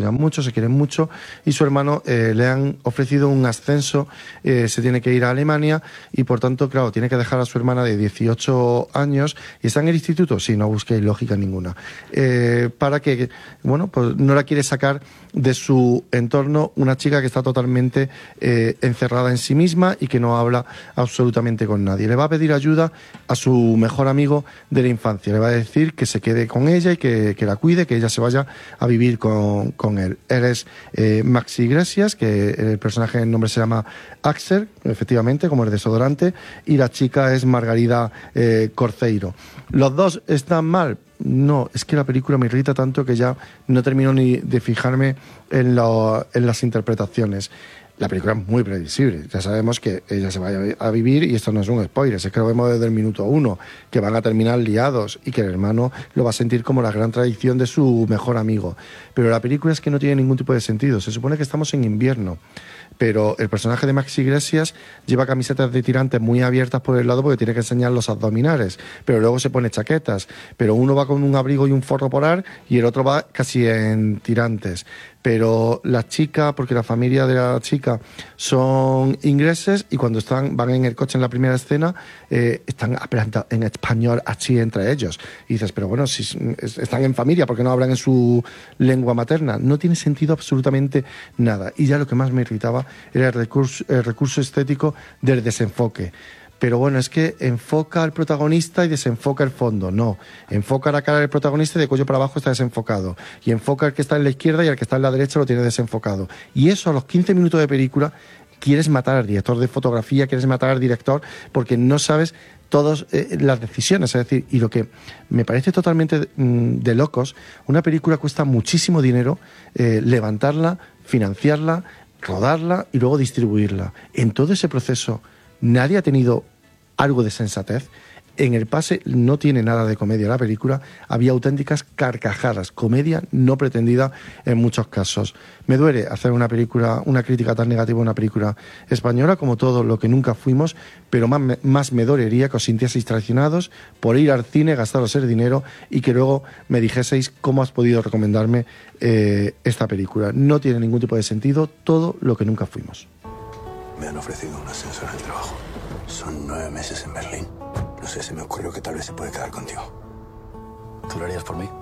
apoyan mucho, se quieren mucho, y su hermano le han ofrecido un ascenso, se tiene que ir a Alemania y por tanto, claro, tiene que dejar a su hermana de 18 años y está en el instituto, sí, no busquéis lógica ninguna, para que, bueno, pues no la quiere sacar de su entorno una chica que está totalmente encerrada en sí misma y que no habla absolutamente con nadie. Le va a pedir ayuda a su mejor amigo de la infancia, le va a decir que se quede con ella y que la cuide, que ella se vaya a vivir con él. Él es Maxi Iglesias, que el personaje, el nombre se llama Axel, efectivamente, como el desodorante, y la chica es Margarida Corceiro. ¿Los dos están mal? No, es que la película me irrita tanto que ya no termino ni de fijarme en las interpretaciones. La película es muy previsible, ya sabemos que ella se va a vivir y esto no es un spoiler, es que lo vemos desde el minuto 1, que van a terminar liados y que el hermano lo va a sentir como la gran tradición de su mejor amigo. Pero la película es que no tiene ningún tipo de sentido, se supone que estamos en invierno, pero el personaje de Maxi Iglesias lleva camisetas de tirantes muy abiertas por el lado porque tiene que enseñar los abdominales, pero luego se pone chaquetas, pero uno va con un abrigo y un forro polar y el otro va casi en tirantes. Pero la chica, porque la familia de la chica son ingleses y cuando van en el coche en la primera escena están hablando en español así entre ellos. Y dices, pero bueno, si están en familia, ¿por qué no hablan en su lengua materna? No tiene sentido absolutamente nada. Y ya lo que más me irritaba era el recurso estético del desenfoque. Pero bueno, es que enfoca al protagonista y desenfoca el fondo. No, enfoca la cara del protagonista y de cuello para abajo está desenfocado. Y enfoca al que está en la izquierda y al que está en la derecha lo tiene desenfocado. Y eso a los 15 minutos de película quieres matar al director de fotografía, quieres matar al director porque no sabes todas las decisiones. Es decir, y lo que me parece totalmente de locos, una película cuesta muchísimo dinero levantarla, financiarla, rodarla y luego distribuirla. En todo ese proceso nadie ha tenido algo de sensatez. En el pase no tiene nada de comedia la película, había auténticas carcajadas, comedia no pretendida en muchos casos. Me duele hacer una crítica tan negativa a una película española como todo lo que nunca fuimos, pero más me dolería que os sintieseis traicionados por ir al cine, gastaros el dinero y que luego me dijeseis cómo has podido recomendarme esta película. No tiene ningún tipo de sentido todo lo que nunca fuimos. Me han ofrecido un ascenso en el trabajo. Son 9 meses en Berlín. No sé, se me ocurrió que tal vez se puede quedar contigo. ¿Tú lo harías por mí?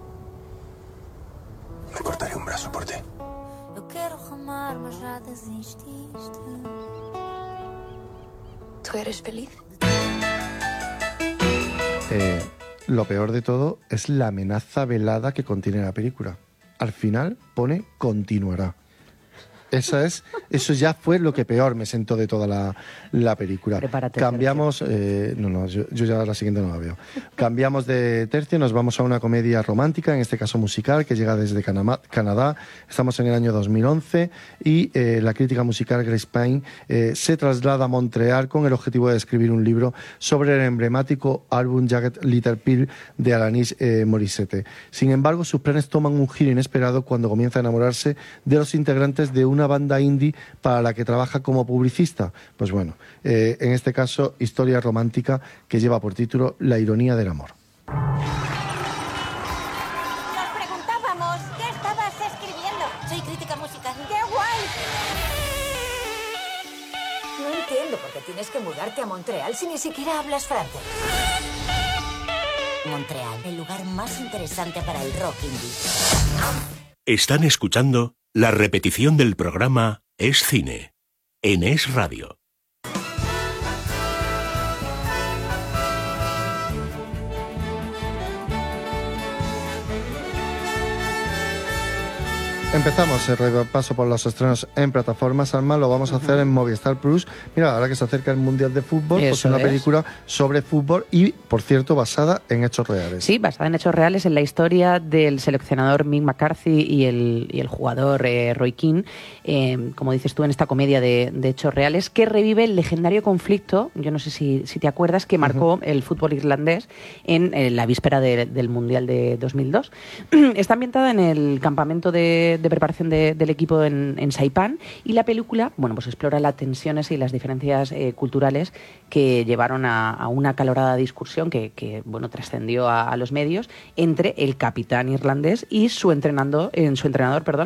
Me cortaría un brazo por ti. ¿Tú eres feliz? Lo peor de todo es la amenaza velada que contiene la película. Al final pone continuará. Eso ya fue lo que peor me sentó de toda la película. Prepárate. Cambiamos, yo ya la siguiente no la veo. Cambiamos de tercio, nos vamos a una comedia romántica, en este caso musical, que llega desde Canadá. Estamos en el año 2011 y la crítica musical Grace Payne se traslada a Montreal con el objetivo de escribir un libro sobre el emblemático álbum Jagged Little Pill de Alanis Morissette. Sin embargo, sus planes toman un giro inesperado cuando comienza a enamorarse de los integrantes de una banda indie para la que trabaja como publicista. Pues bueno, en este caso, historia romántica que lleva por título La ironía del amor. Nos preguntábamos, ¿qué estabas escribiendo? Soy crítica musical. ¡Qué guay! No entiendo por qué tienes que mudarte a Montreal si ni siquiera hablas francés. Montreal, el lugar más interesante para el rock indie. Están escuchando la repetición del programa Es Cine, en Es Radio. Empezamos el repaso por los estrenos en plataformas. Alma, lo vamos a hacer en Movistar Plus. Mira, ahora que se acerca el Mundial de Fútbol, pues una película sobre fútbol y, por cierto, basada en hechos reales. Sí, basada en hechos reales, en la historia del seleccionador Mick McCarthy y el jugador Roy Keane, como dices tú, en esta comedia de hechos reales, que revive el legendario conflicto, yo no sé si te acuerdas, que marcó el fútbol irlandés en la víspera del Mundial de 2002. Está ambientada en el campamento de preparación del equipo en Saipan, y la película, bueno, pues explora las tensiones y las diferencias culturales que llevaron a una acalorada discusión que bueno, trascendió a los medios entre el capitán irlandés y su entrenador,